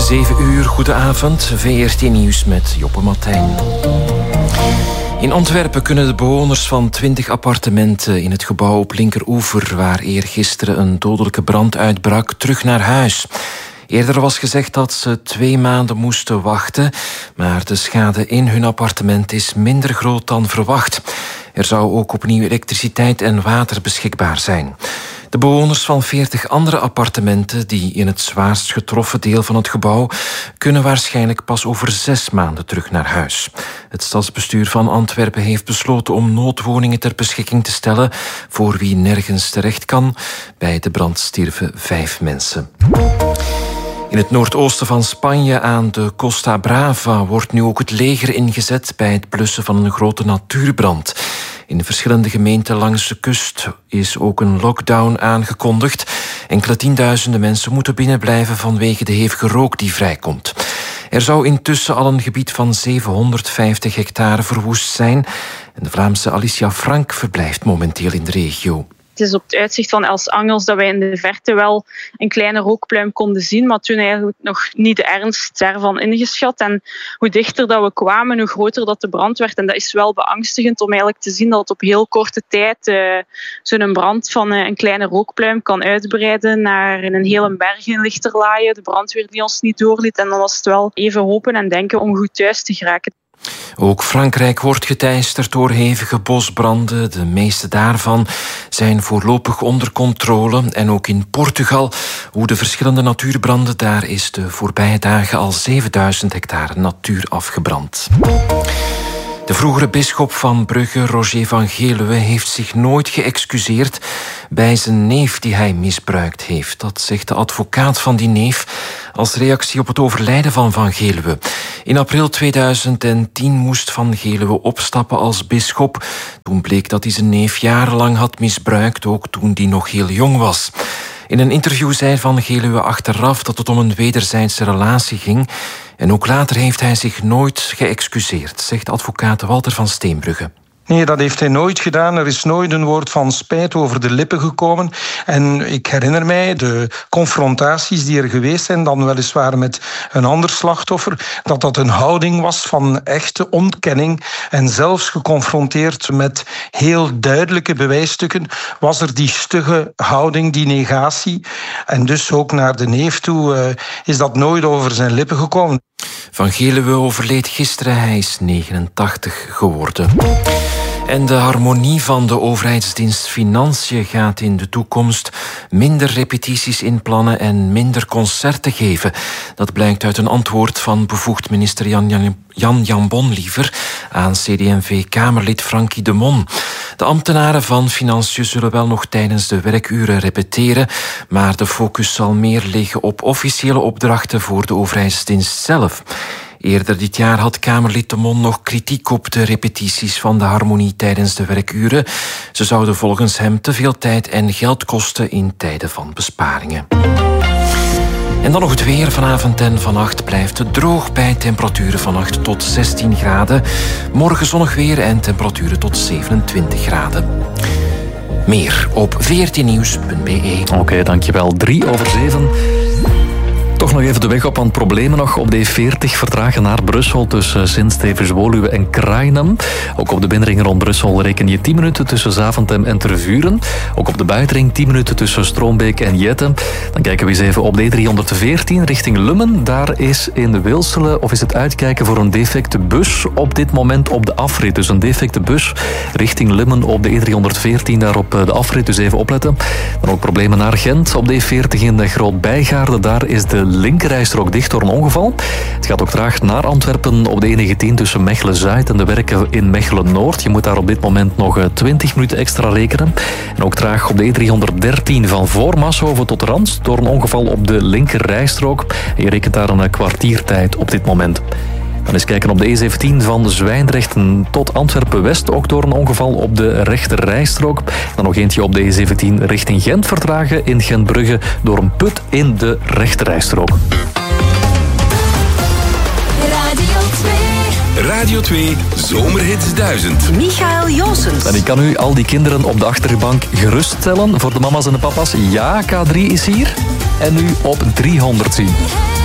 7 uur, goedenavond. VRT Nieuws met Joppe Martijn. In Antwerpen kunnen de bewoners van 20 appartementen in het gebouw op Linkeroever, waar eergisteren een dodelijke brand uitbrak, terug naar huis. Eerder was gezegd dat ze 2 maanden moesten wachten, maar de schade in hun appartement is minder groot dan verwacht. Er zou ook opnieuw elektriciteit en water beschikbaar zijn. De bewoners van 40 andere appartementen die in het zwaarst getroffen deel van het gebouw kunnen waarschijnlijk pas over 6 maanden terug naar huis. Het stadsbestuur van Antwerpen heeft besloten om noodwoningen ter beschikking te stellen voor wie nergens terecht kan. Bij de brand stierven 5 mensen. In het noordoosten van Spanje aan de Costa Brava wordt nu ook het leger ingezet bij het blussen van een grote natuurbrand. In verschillende gemeenten langs de kust is ook een lockdown aangekondigd. Enkele tienduizenden mensen moeten binnenblijven vanwege de hevige rook die vrijkomt. Er zou intussen al een gebied van 750 hectare verwoest zijn. En de Vlaamse Alicia Frank verblijft momenteel in de regio. Het is op het uitzicht van Els Angels dat wij in de verte wel een kleine rookpluim konden zien, maar toen eigenlijk nog niet de ernst daarvan ingeschat. En hoe dichter dat we kwamen, hoe groter dat de brand werd. En dat is wel beangstigend om eigenlijk te zien dat het op heel korte tijd zo'n brand van een kleine rookpluim kan uitbreiden naar een hele berg in Lichterlaaien. De brandweer die ons niet doorliet. En dan was het wel even hopen en denken om goed thuis te geraken. Ook Frankrijk wordt geteisterd door hevige bosbranden. De meeste daarvan zijn voorlopig onder controle. En ook in Portugal woeden verschillende natuurbranden. Daar is de voorbije dagen al 7000 hectare natuur afgebrand. De vroegere bisschop van Brugge, Roger van Geluwe, heeft zich nooit geëxcuseerd bij zijn neef die hij misbruikt heeft. Dat zegt de advocaat van die neef als reactie op het overlijden van Van Geluwe. In april 2010 moest Van Geluwe opstappen als bisschop. Toen bleek dat hij zijn neef jarenlang had misbruikt, ook toen hij nog heel jong was. In een interview zei Van Geluwe achteraf dat het om een wederzijdse relatie ging. En ook later heeft hij zich nooit geëxcuseerd, zegt advocaat Walter van Steenbrugge. Nee, dat heeft hij nooit gedaan. Er is nooit een woord van spijt over de lippen gekomen. En ik herinner mij de confrontaties die er geweest zijn, dan weliswaar met een ander slachtoffer, dat een houding was van echte ontkenning. En zelfs geconfronteerd met heel duidelijke bewijsstukken was er die stugge houding, die negatie. En dus ook naar de neef toe is dat nooit over zijn lippen gekomen. Van Geluwe overleed gisteren, hij is 89 geworden. En de harmonie van de overheidsdienst Financiën gaat in de toekomst minder repetities inplannen en minder concerten geven. Dat blijkt uit een antwoord van bevoegd minister Jan Jambon liever aan CD&V-Kamerlid Frankie de Mon. De ambtenaren van Financiën zullen wel nog tijdens de werkuren repeteren, maar de focus zal meer liggen op officiële opdrachten voor de overheidsdienst zelf. Eerder dit jaar had Kamerlid de Mon nog kritiek op de repetities van de harmonie tijdens de werkuren. Ze zouden volgens hem te veel tijd en geld kosten in tijden van besparingen. En dan nog het weer. Vanavond en vannacht blijft het droog bij temperaturen van 8 tot 16 graden. Morgen zonnig weer en temperaturen tot 27 graden. Meer op vrtnieuws.be. Oké, dankjewel. 6:03. Toch nog even de weg op, want problemen nog op de E40. Vertragen naar Brussel tussen Sint-Stevens-Woluwe en Kraaienam. Ook op de binnenring rond Brussel reken je 10 minuten tussen Zaventem en Tervuren. Ook op de buitenring 10 minuten tussen Stroombeek en Jette. Dan kijken we eens even op de E314 richting Lummen. Daar is in Wilselen, of is het uitkijken voor een defecte bus op dit moment op de afrit. Dus een defecte bus richting Lummen op de E314, daar op de afrit. Dus even opletten. Dan ook problemen naar Gent op de E40 in de Groot-Bijgaarde. Daar is de linkerrijstrook dicht door een ongeval. Het gaat ook traag naar Antwerpen op de E19 tussen Mechelen-Zuid en de werken in Mechelen-Noord. Je moet daar op dit moment nog 20 minuten extra rekenen. En ook traag op de E313 van voor Masshoven tot Rans door een ongeval op de linkerrijstrook. En je rekent daar een kwartiertijd op dit moment. Dan eens kijken op de E17 van Zwijndrecht tot Antwerpen-West. Ook door een ongeval op de rechterrijstrook. Dan nog eentje op de E17 richting Gent vertragen in Gentbrugge door een put in de rechterrijstrook. Radio 2 Zomerhits 1000. Michael Joosens. En ik kan u al die kinderen op de achterbank geruststellen. Voor de mama's en de papa's, ja, K3 is hier. En nu op 300 zien.